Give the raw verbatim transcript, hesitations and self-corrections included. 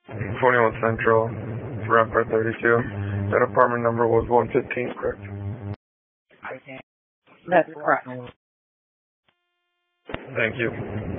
twenty-one Central, Rampart thirty-two. That apartment number was one fifteen, correct? That's correct. Thank you.